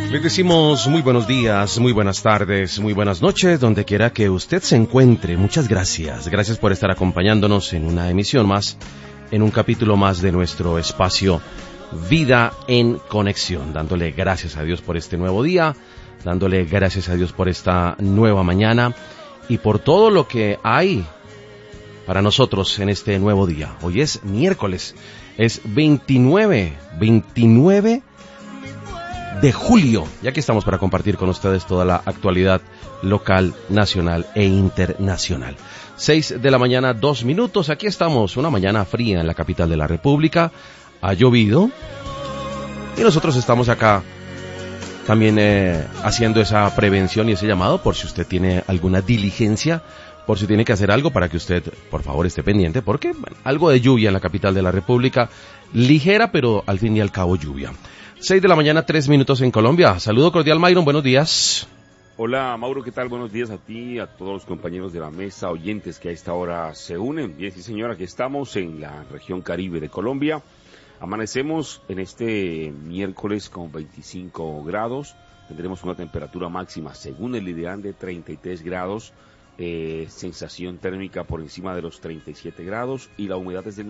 Le decimos muy buenos días, muy buenas tardes, muy buenas noches, donde quiera que usted se encuentre. Muchas gracias. Gracias por estar acompañándonos en una emisión más, en un capítulo más de nuestro espacio Vida en Conexión. Dándole gracias a Dios por este nuevo día, dándole gracias a Dios por esta nueva mañana y por todo lo que hay para nosotros en este nuevo día. Hoy es miércoles, es 29 de julio, ya que estamos para compartir con ustedes toda la actualidad local, nacional e internacional. 6 de la mañana, 2 minutos, aquí estamos, una mañana fría en la capital de la República, ha llovido y nosotros estamos acá también haciendo esa prevención y ese llamado por si usted tiene alguna diligencia, por si tiene que hacer algo para que usted, por favor, esté pendiente, porque bueno, algo de lluvia en la capital de la República, ligera, pero al fin y al cabo lluvia. 6 de la mañana, 3 minutos en Colombia. Saludo cordial, Myron, buenos días. Hola, Mauro, ¿qué tal? Buenos días a ti, a todos los compañeros de la mesa, oyentes que a esta hora se unen. Bien, sí, señora, aquí estamos en la región Caribe de Colombia. Amanecemos en este miércoles con 25 grados. Tendremos una temperatura máxima, según el ideal, de 33 grados. Sensación térmica por encima de los 37 grados y la humedad es del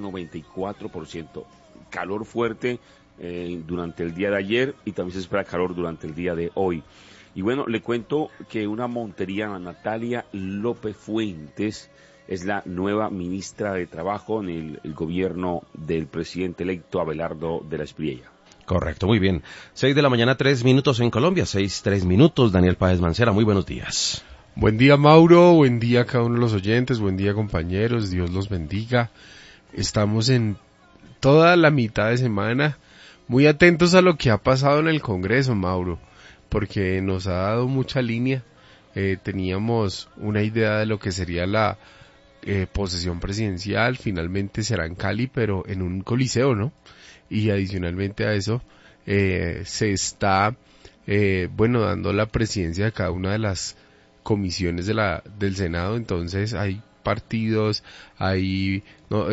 94%. Calor fuerte durante el día de ayer y también se espera calor durante el día de hoy. Y bueno, le cuento que una monteriana, Natalia López Fuentes, es la nueva ministra de Trabajo en el gobierno del presidente electo Abelardo de la Espriella. Correcto, muy bien. 6 de la mañana, 3 minutos en Colombia, 3 minutos. Daniel Páez Mancera, muy buenos días. Buen día, Mauro, buen día a cada uno de los oyentes, buen día, compañeros, Dios los bendiga. Estamos en toda la mitad de semana, muy atentos a lo que ha pasado en el Congreso, Mauro, porque nos ha dado mucha línea. Teníamos una idea de lo que sería la posesión presidencial, finalmente será en Cali, pero en un coliseo, ¿no? Y adicionalmente a eso, se está, dando la presidencia de cada una de las comisiones del Senado. Entonces hay partidos, hay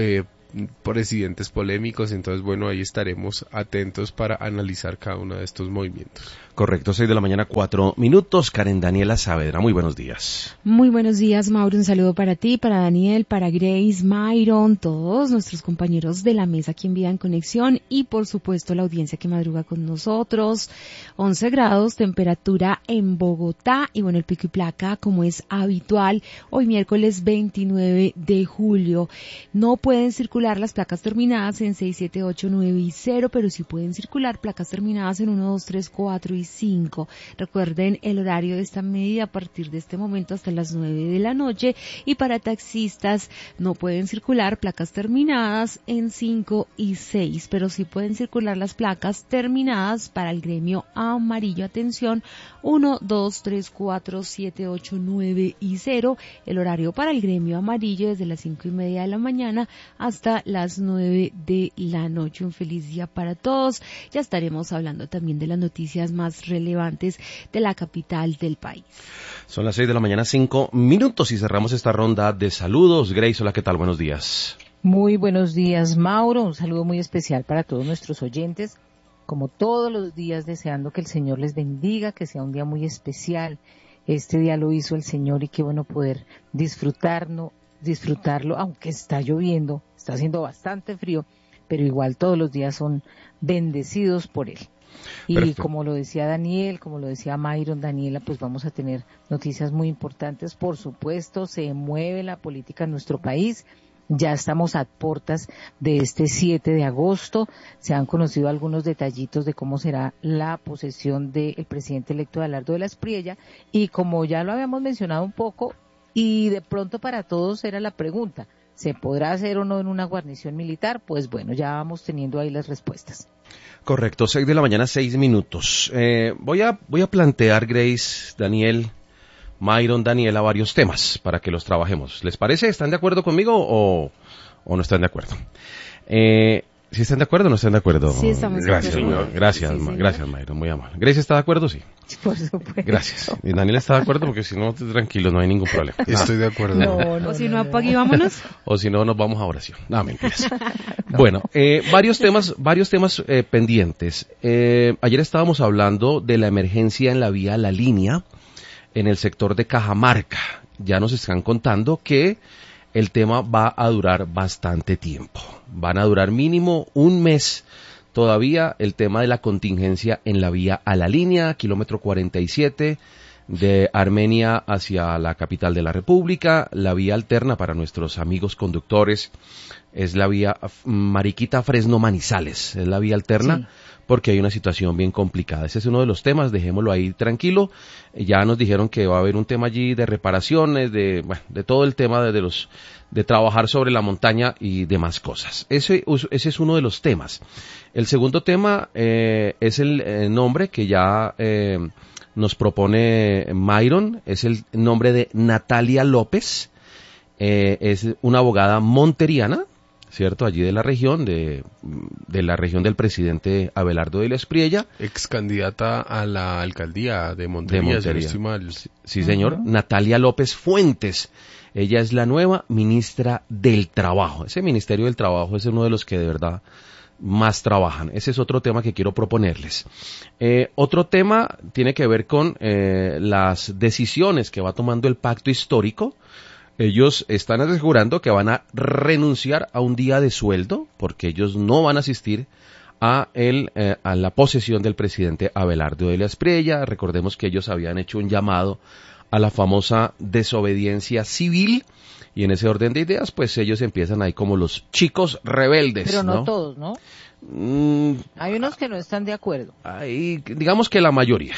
presidentes polémicos, entonces bueno, ahí estaremos atentos para analizar cada uno de estos movimientos. Correcto, 6 de la mañana, 4 minutos. Karen Daniela Saavedra, muy buenos días. Muy buenos días, Mauro, un saludo para ti, para Daniel, para Grace, Myron, todos nuestros compañeros de la mesa aquí en Vida en Conexión y por supuesto la audiencia que madruga con nosotros. 11 grados, temperatura en Bogotá y bueno, el pico y placa como es habitual, hoy miércoles 29 de julio. No pueden circular las placas terminadas en 6, 7, 8, 9 y 0, pero sí pueden circular placas terminadas en 1, 2, 3, 4 y 5. Recuerden el horario de esta medida a partir de este momento hasta las 9 de la noche y para taxistas no pueden circular placas terminadas en 5 y 6, pero sí pueden circular las placas terminadas para el gremio amarillo. Atención, 1, 2, 3, 4, 7, 8, 9 y 0. El horario para el gremio amarillo desde las 5:30 de la mañana hasta las 9 de la noche. Un feliz día para todos. Ya estaremos hablando también de las noticias más relevantes de la capital del país. Son las 6 de la mañana, 5 minutos y cerramos esta ronda de saludos. Grace, hola, ¿qué tal? Buenos días. Muy buenos días, Mauro. Un saludo muy especial para todos nuestros oyentes. Como todos los días, deseando que el Señor les bendiga, que sea un día muy especial. Este día lo hizo el Señor y qué bueno poder disfrutarlo, aunque está lloviendo, está haciendo bastante frío, pero igual todos los días son bendecidos por Él. Y perfecto. Como lo decía Daniel, como lo decía Myron, Daniela, pues vamos a tener noticias muy importantes. Por supuesto, se mueve la política en nuestro país. Ya estamos a puertas de este 7 de agosto. Se han conocido algunos detallitos de cómo será la posesión del presidente electo Abelardo de la Espriella. Y como ya lo habíamos mencionado un poco, y de pronto para todos era la pregunta, ¿se podrá hacer o no en una guarnición militar? Pues bueno, ya vamos teniendo ahí las respuestas. Correcto, 6 de la mañana, 6 minutos. Voy a plantear, Grace, Daniel, Myron, Daniela, varios temas para que los trabajemos. ¿Les parece? ¿Están de acuerdo conmigo o no están de acuerdo? ¿Sí están de acuerdo o no están de acuerdo? Sí, estamos de Gracias, acuerdo. señor. Gracias, Sí, señor. gracias, Mayron, muy amable. ¿Grace está de acuerdo? Sí. Por supuesto. Gracias. Y Daniel está de acuerdo porque si no, tranquilo, no hay ningún problema. Estoy de acuerdo. O si no, apague y vámonos. O si no, nos vamos a oración. No, mentiras. Bueno, varios temas pendientes. Ayer estábamos hablando de la emergencia en la vía La Línea, en el sector de Cajamarca. Ya nos están contando que el tema va a durar bastante tiempo. Van a durar mínimo un mes todavía el tema de la contingencia en la vía a La Línea, kilómetro 47, de Armenia hacia la capital de la República. La vía alterna para nuestros amigos conductores es la vía Mariquita Fresno Manizales, es la vía alterna. Sí. Porque hay una situación bien complicada. Ese es uno de los temas, dejémoslo ahí tranquilo. Ya nos dijeron que va a haber un tema allí de reparaciones, de todo el tema de trabajar sobre la montaña y demás cosas. Ese es uno de los temas. El segundo tema es el nombre que ya nos propone Mayron, es el nombre de Natalia López, es una abogada monteriana, ¿cierto? Allí de la región, de la región del presidente Abelardo de la Espriella. Ex candidata a la alcaldía de Montería. Si no estoy mal. Sí, señor. Natalia López Fuentes. Ella es la nueva ministra del Trabajo. Ese Ministerio del Trabajo es uno de los que de verdad más trabajan. Ese es otro tema que quiero proponerles. Otro tema tiene que ver con las decisiones que va tomando el pacto histórico. Ellos están asegurando que van a renunciar a un día de sueldo porque ellos no van a asistir a la posesión del presidente Abelardo de la Espriella. Recordemos que ellos habían hecho un llamado a la famosa desobediencia civil y en ese orden de ideas pues ellos empiezan ahí como los chicos rebeldes. Pero no todos, ¿no? Hay unos que no están de acuerdo. Digamos que la mayoría.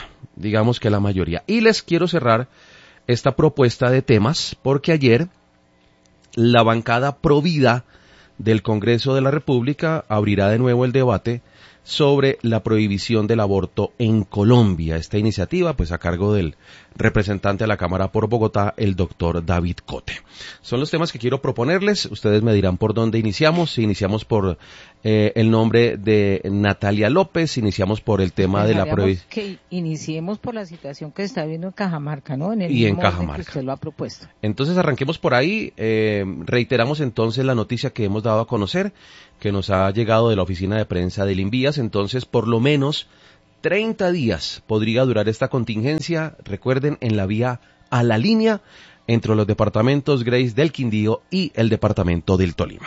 Y les quiero cerrar esta propuesta de temas, porque ayer la bancada Provida del Congreso de la República abrirá de nuevo el debate sobre la prohibición del aborto en Colombia. Esta iniciativa, pues a cargo del representante de la Cámara por Bogotá, el doctor David Cote. Son los temas que quiero proponerles. Ustedes me dirán por dónde iniciamos. Si iniciamos por el nombre de Natalia López, iniciamos por el tema de la prohibición. Que iniciemos por la situación que se está viendo en Cajamarca, ¿no? En Cajamarca. Que usted lo ha propuesto. Entonces arranquemos por ahí. Reiteramos entonces la noticia que hemos dado a conocer, que nos ha llegado de la oficina de prensa del Invías. Entonces, por lo menos 30 días podría durar esta contingencia, recuerden, en la vía a La Línea, entre los departamentos Grace del Quindío y el departamento del Tolima.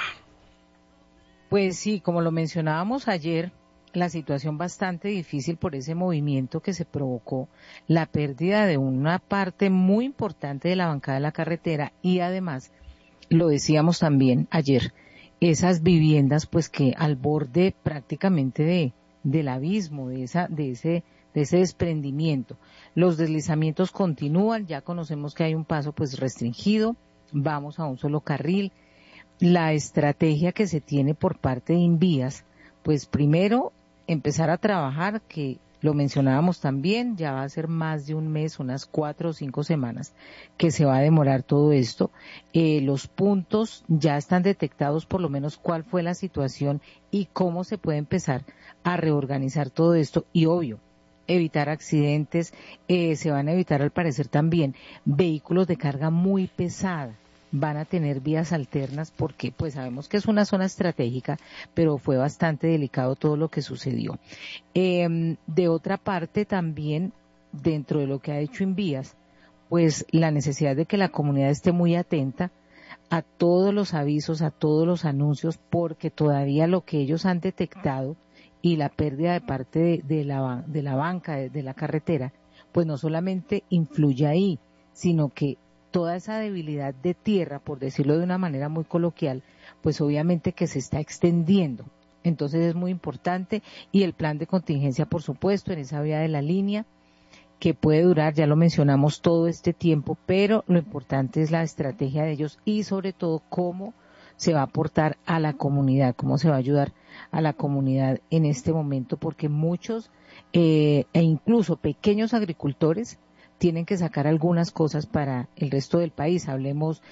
Pues sí, como lo mencionábamos ayer, la situación bastante difícil por ese movimiento que se provocó, la pérdida de una parte muy importante de la bancada de la carretera y además, lo decíamos también ayer, esas viviendas pues que al borde prácticamente del abismo, de ese desprendimiento. Los deslizamientos continúan, ya conocemos que hay un paso pues restringido, vamos a un solo carril. La estrategia que se tiene por parte de Invías, pues primero empezar a trabajar, que lo mencionábamos también, ya va a ser más de un mes, unas 4 o 5 semanas que se va a demorar todo esto. Los puntos ya están detectados, por lo menos cuál fue la situación y cómo se puede empezar a reorganizar todo esto y obvio, evitar accidentes, se van a evitar al parecer también vehículos de carga muy pesada. Van a tener vías alternas porque pues sabemos que es una zona estratégica, pero fue bastante delicado todo lo que sucedió. De otra parte también, dentro de lo que ha hecho Invías, pues la necesidad de que la comunidad esté muy atenta a todos los avisos, a todos los anuncios, porque todavía lo que ellos han detectado y la pérdida de parte de la banca, de la carretera, pues no solamente influye ahí, sino que toda esa debilidad de tierra, por decirlo de una manera muy coloquial, pues obviamente que se está extendiendo. Entonces es muy importante y el plan de contingencia, por supuesto, en esa vía de La Línea, que puede durar, ya lo mencionamos, todo este tiempo, pero lo importante es la estrategia de ellos y sobre todo cómo se va a aportar a la comunidad, cómo se va a ayudar a la comunidad en este momento, porque muchos e incluso pequeños agricultores tienen que sacar algunas cosas para el resto del país. Hablemos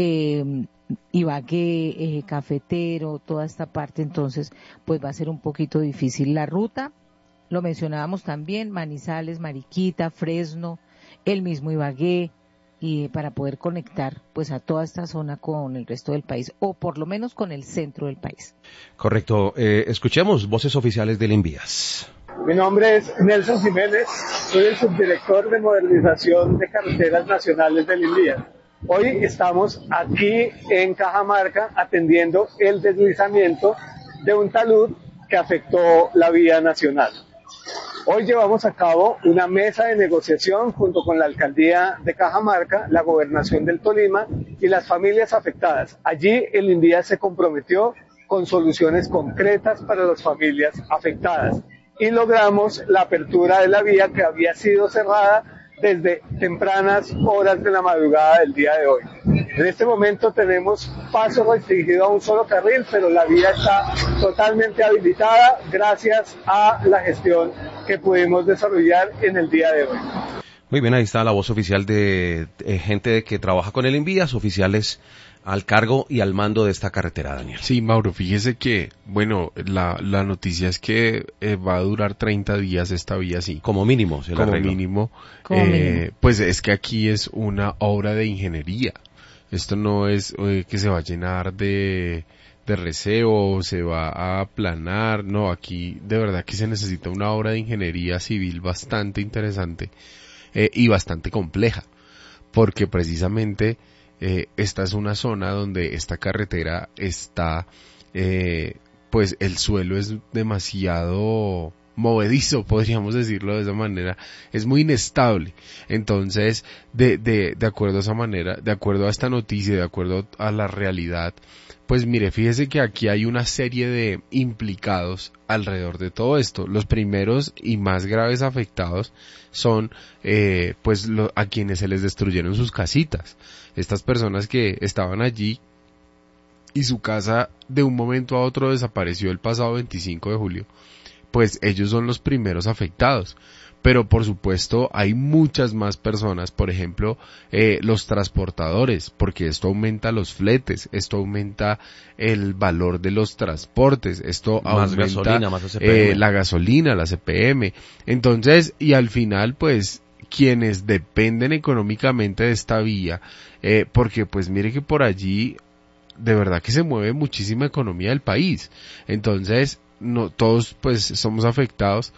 Ibagué, Cafetero, toda esta parte, entonces pues va a ser un poquito difícil. La ruta, lo mencionábamos también, Manizales, Mariquita, Fresno, el mismo Ibagué, y para poder conectar pues a toda esta zona con el resto del país, o por lo menos con el centro del país. Correcto. Escuchemos voces oficiales del Invías. Mi nombre es Nelson Jiménez, soy el subdirector de modernización de carreteras nacionales del Invías. Hoy estamos aquí en Cajamarca atendiendo el deslizamiento de un talud que afectó la vía nacional. Hoy llevamos a cabo una mesa de negociación junto con la Alcaldía de Cajamarca, la Gobernación del Tolima y las familias afectadas. Allí el Invías se comprometió con soluciones concretas para las familias afectadas y logramos la apertura de la vía que había sido cerrada desde tempranas horas de la madrugada del día de hoy. En este momento tenemos paso restringido a un solo carril, pero la vía está totalmente habilitada gracias a la gestión que pudimos desarrollar en el día de hoy. Muy bien, ahí está la voz oficial de gente que trabaja con el Invías, oficiales al cargo y al mando de esta carretera, Daniel. Sí, Mauro, fíjese que, bueno, la noticia es que va a durar 30 días esta vía, sí. Como mínimo, se la arreglo. Mínimo. Pues es que aquí es una obra de ingeniería. Esto no es que se va a llenar de receo, se va a aplanar, no, aquí de verdad que se necesita una obra de ingeniería civil bastante interesante y bastante compleja, porque precisamente esta es una zona donde esta carretera está, pues el suelo es demasiado movedizo, podríamos decirlo de esa manera, es muy inestable. Entonces, de acuerdo a esa manera, de acuerdo a esta noticia, de acuerdo a la realidad, pues mire, fíjese que aquí hay una serie de implicados alrededor de todo esto. Los primeros y más graves afectados son pues a quienes se les destruyeron sus casitas. Estas personas que estaban allí y su casa de un momento a otro desapareció el pasado 25 de julio, pues ellos son los primeros afectados. Pero por supuesto hay muchas más personas, por ejemplo, los transportadores, porque esto aumenta los fletes, esto aumenta el valor de los transportes, esto más aumenta gasolina, más CPM. La gasolina, la CPM. Entonces, y al final, pues, quienes dependen económicamente de esta vía, porque pues mire que por allí de verdad que se mueve muchísima economía del país. Entonces, no todos pues somos afectados,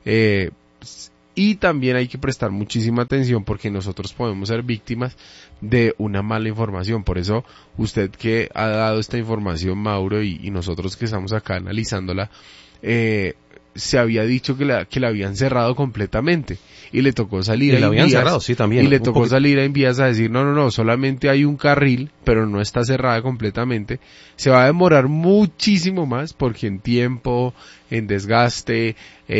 y también hay que prestar muchísima atención porque nosotros podemos ser víctimas de una mala información. Por eso usted que ha dado esta información, Mauro, y nosotros que estamos acá analizándola, se había dicho que la habían cerrado completamente y le tocó salir a Invías, sí, también, y le tocó salir a Invías a decir no, solamente hay un carril, pero no está cerrada completamente. Se va a demorar muchísimo más porque en tiempo, en desgaste,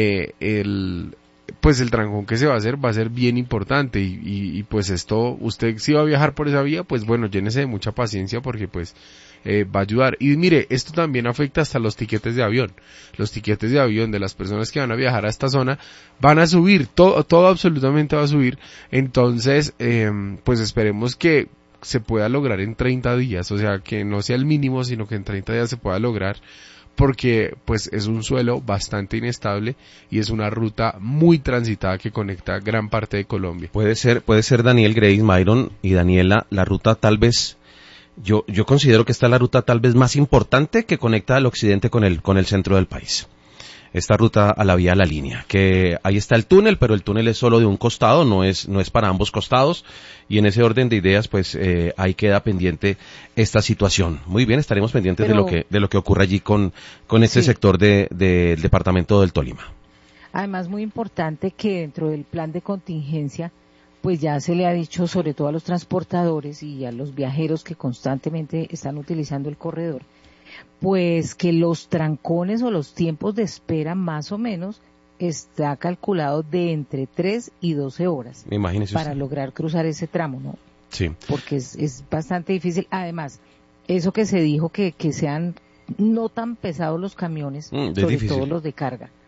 pues el trancón que se va a hacer va a ser bien importante y pues esto, usted si va a viajar por esa vía, pues bueno, llénese de mucha paciencia porque pues va a ayudar. Y mire, esto también afecta hasta los tiquetes de avión. Los tiquetes de avión de las personas que van a viajar a esta zona van a subir, todo absolutamente va a subir. Entonces, pues esperemos que se pueda lograr en 30 días, o sea, que no sea el mínimo, sino que en 30 días se pueda lograr, porque pues es un suelo bastante inestable y es una ruta muy transitada que conecta gran parte de Colombia. Puede ser Daniel, Grace, Myron y Daniela, la ruta tal vez, yo considero que esta es la ruta tal vez más importante que conecta al occidente con el centro del país. Esta ruta a la vía La Línea, que ahí está el túnel, pero el túnel es solo de un costado, no es para ambos costados, y en ese orden de ideas, pues, ahí queda pendiente esta situación. Muy bien, estaremos pendientes de lo que ocurra allí con este sector del departamento del Tolima. Además, muy importante que dentro del plan de contingencia, pues ya se le ha dicho, sobre todo a los transportadores y a los viajeros que constantemente están utilizando el corredor, pues que los trancones o los tiempos de espera más o menos está calculado de entre 3 y 12 horas. Imagínese para usted lograr cruzar ese tramo, ¿no? Sí. Porque es bastante difícil. Además, eso que se dijo que sean no tan pesados los camiones, sobre difícil. todo los de carga,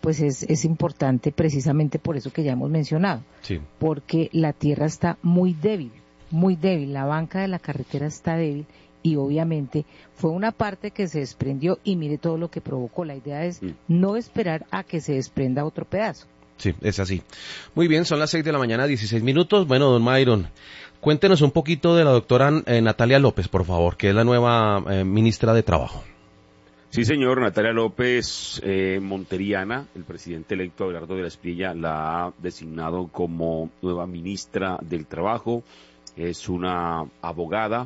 pues es importante precisamente por eso que ya hemos mencionado, Sí. porque la tierra está muy débil, la banca de la carretera está débil y obviamente fue una parte que se desprendió y mire todo lo que provocó. La idea es no esperar a que se desprenda otro pedazo. Sí, es así. Muy bien, son las 6 de la mañana, 16 minutos. Bueno, don Myron, cuéntenos un poquito de la doctora Natalia López, por favor, que es la nueva ministra de Trabajo. Sí, señor, Natalia López Monteriana, el presidente electo Abelardo de la Espriella la ha designado como nueva ministra del Trabajo. Es una abogada,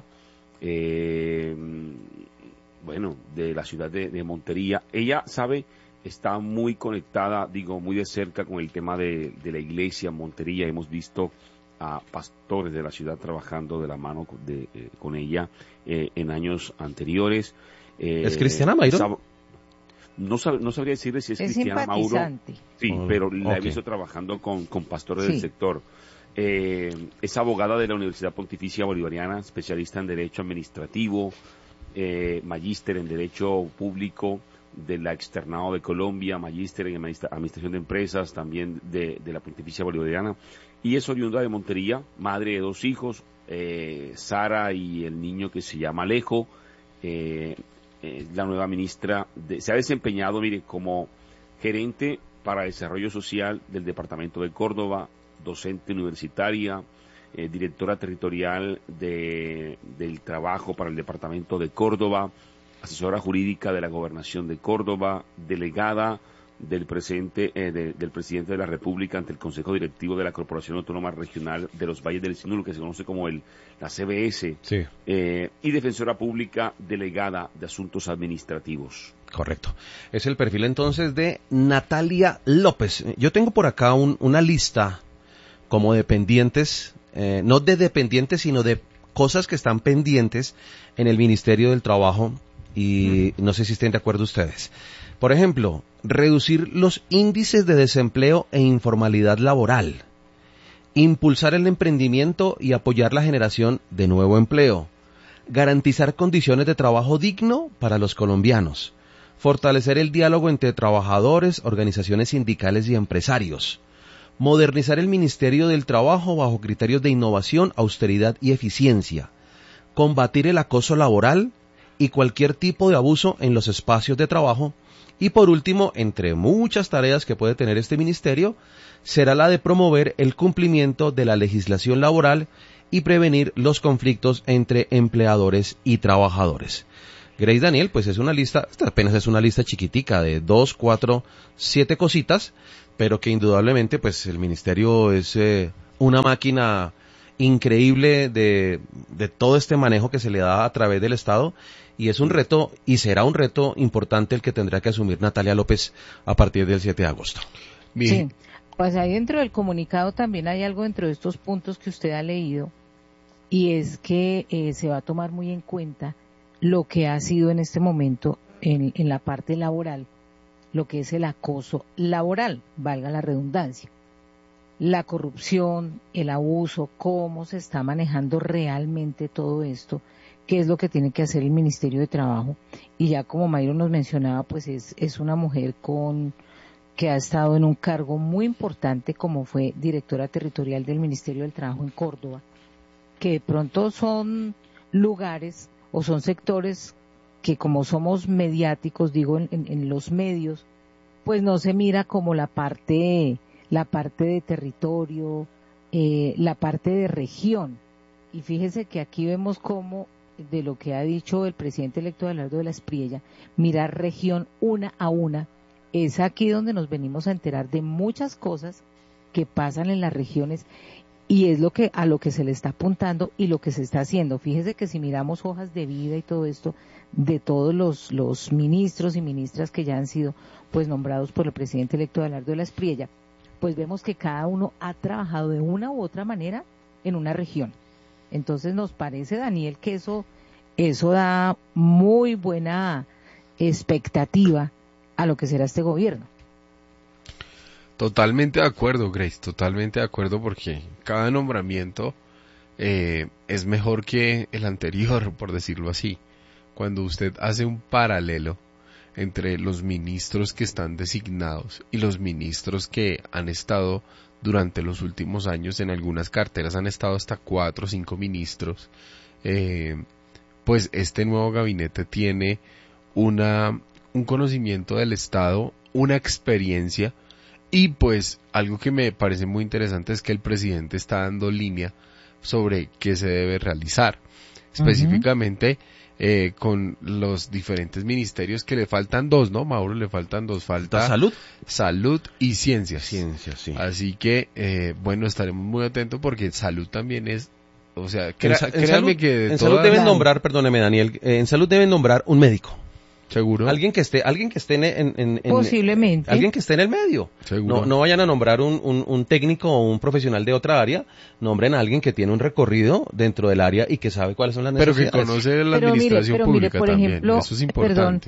bueno, de la ciudad de Montería. Ella está muy conectada, muy de cerca con el tema de la iglesia en Montería. Hemos visto a pastores de la ciudad trabajando de la mano con ella en años anteriores. ¿Es cristiana, Mayron? No sabría decirle si es cristiana, Mauro. Sí, pero la he visto trabajando con pastores del sector. Es abogada de la Universidad Pontificia Bolivariana, especialista en Derecho Administrativo, magíster en Derecho Público de la Externado de Colombia, magíster en Administración de Empresas, también de la Pontificia Bolivariana, y es oriunda de Montería, madre de 2 hijos, Sara y el niño que se llama Alejo. La nueva ministra se ha desempeñado, como gerente para desarrollo social del departamento de Córdoba, docente universitaria, directora territorial del trabajo para el departamento de Córdoba, asesora jurídica de la gobernación de Córdoba, delegada del presidente de la República ante el Consejo Directivo de la Corporación Autónoma Regional de los Valles del Sinú, que se conoce como la CBS, sí. Y defensora pública delegada de Asuntos Administrativos. Correcto. Es el perfil entonces de Natalia López. Yo tengo por acá una lista como de pendientes, no de dependientes, sino de cosas que están pendientes en el Ministerio del Trabajo, y no sé si estén de acuerdo ustedes. Por ejemplo, reducir los índices de desempleo e informalidad laboral, impulsar el emprendimiento y apoyar la generación de nuevo empleo, garantizar condiciones de trabajo digno para los colombianos, fortalecer el diálogo entre trabajadores, organizaciones sindicales y empresarios, modernizar el Ministerio del Trabajo bajo criterios de innovación, austeridad y eficiencia, combatir el acoso laboral y cualquier tipo de abuso en los espacios de trabajo. Y por último, entre muchas tareas que puede tener este ministerio, será la de promover el cumplimiento de la legislación laboral y prevenir los conflictos entre empleadores y trabajadores. Grace Daniel, pues es una lista, esta apenas es una lista chiquitica de 2, 4, 7 cositas, pero que indudablemente pues el ministerio es una máquina increíble de todo este manejo que se le da a través del Estado, y es un reto, y será un reto importante el que tendrá que asumir Natalia López a partir del 7 de agosto. Sí, pues ahí dentro del comunicado también hay algo dentro de estos puntos que usted ha leído, y es que se va a tomar muy en cuenta lo que ha sido en este momento en la parte laboral, lo que es el acoso laboral, valga la redundancia, la corrupción, el abuso, cómo se está manejando realmente todo esto, qué es lo que tiene que hacer el Ministerio de Trabajo. Y ya como Mayron nos mencionaba, pues es una mujer que ha estado en un cargo muy importante, como fue directora territorial del Ministerio del Trabajo en Córdoba, que de pronto son lugares o son sectores que, como somos mediáticos, en los medios, pues no se mira como la parte de territorio, la parte de región. Y fíjese que aquí vemos cómo, de lo que ha dicho el presidente electo Abelardo de la Espriella, mirar región una a una, es aquí donde nos venimos a enterar de muchas cosas que pasan en las regiones, y es a lo que se le está apuntando y lo que se está haciendo. Fíjese que si miramos hojas de vida y todo esto de todos los ministros y ministras que ya han sido pues nombrados por el presidente electo Abelardo de la Espriella, pues vemos que cada uno ha trabajado de una u otra manera en una región. Entonces nos parece, Daniel, que eso da muy buena expectativa a lo que será este gobierno. Totalmente de acuerdo, Grace, totalmente de acuerdo, porque cada nombramiento es mejor que el anterior, por decirlo así. Cuando usted hace un paralelo entre los ministros que están designados y los ministros que han estado durante los últimos años. En algunas carteras han estado hasta 4 o 5 ministros. Pues este nuevo gabinete tiene un conocimiento del Estado, una experiencia, y pues algo que me parece muy interesante es que el presidente está dando línea sobre qué se debe realizar. Específicamente con los diferentes ministerios, que le faltan 2, ¿no, Mauro? Le faltan 2, falta salud y ciencias. Ciencias, sí. Así que, bueno, estaremos muy atentos porque salud también es, o sea, créanme que en salud deben nombrar, perdóneme Daniel, en salud deben nombrar un médico. ¿Seguro? Alguien que esté en posiblemente. Alguien que esté en el medio. ¿Seguro? No vayan a nombrar un técnico o un profesional de otra área, nombren a alguien que tiene un recorrido dentro del área y que sabe cuáles son las necesidades. Pero que conoce la administración pública por también, ejemplo, eso es importante.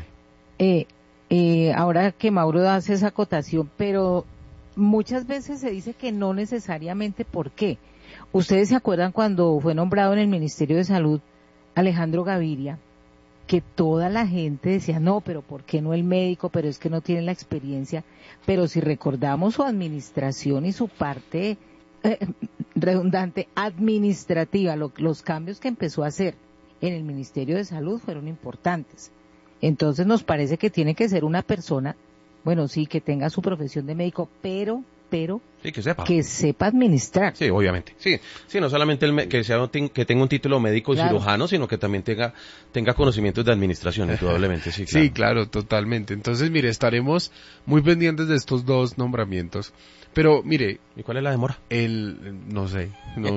Ahora que Mauro hace esa acotación, pero muchas veces se dice que no necesariamente. ¿Por qué? Ustedes se acuerdan cuando fue nombrado en el Ministerio de Salud Alejandro Gaviria, que toda la gente decía, no, pero ¿por qué no el médico? Pero es que no tiene la experiencia. Pero si recordamos su administración y su parte redundante administrativa, los cambios que empezó a hacer en el Ministerio de Salud fueron importantes. Entonces nos parece que tiene que ser una persona, bueno, sí, que tenga su profesión de médico, pero sí, que sepa administrar. Sí, obviamente. Sí, no solamente que tenga un título médico y cirujano, sino que también tenga conocimientos de administración, indudablemente. Sí, claro. Sí, claro, totalmente. Entonces, mire, estaremos muy pendientes de estos 2 nombramientos. Pero, mire... ¿Y cuál es la demora? No sé.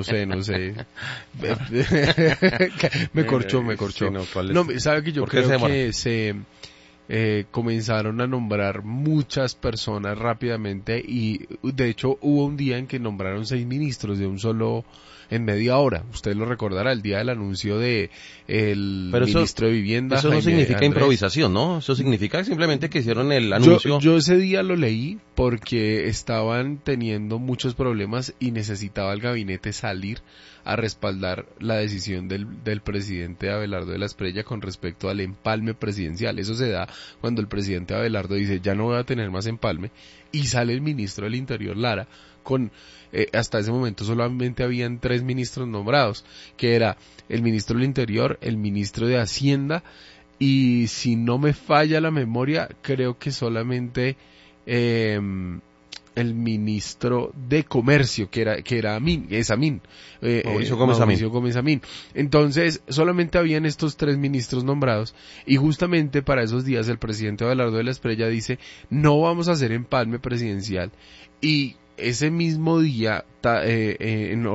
me corchó. Sí, sabe que yo creo que se comenzaron a nombrar muchas personas rápidamente, y de hecho hubo un día en que nombraron 6 ministros de un solo en media hora. Usted lo recordará, el día del anuncio de el ministro de Vivienda. Eso no significa improvisación, ¿no? Eso significa simplemente que hicieron el anuncio. Yo ese día lo leí porque estaban teniendo muchos problemas y necesitaba el gabinete salir a respaldar la decisión del presidente Abelardo de la Espriella con respecto al empalme presidencial. Eso se da cuando el presidente Abelardo dice, ya no voy a tener más empalme, y sale el ministro del Interior, Lara, con hasta ese momento solamente habían 3 ministros nombrados, que era el ministro del Interior, el ministro de Hacienda, y si no me falla la memoria, creo que solamente el ministro de Comercio, que era Amin. Mauricio Gómez Amin. Entonces, solamente habían estos 3 ministros nombrados, y justamente para esos días el presidente Abelardo de la Espriella dice, no vamos a hacer empalme presidencial, y ese mismo día, en